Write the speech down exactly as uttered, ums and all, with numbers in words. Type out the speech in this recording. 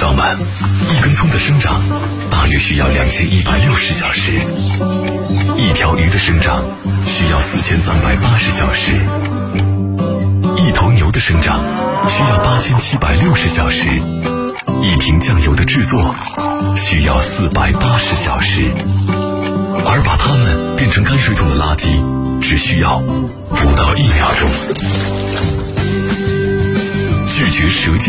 道吗？一根葱的生长大约需要两千一百六十小时，一条鱼的生长需要四千三百八十小时，一头牛的生长需要八千七百六十小时，一瓶酱油的制作需要四百八十小时，而把它们变成泔水桶的垃圾只需要不到一秒钟。拒绝舌尖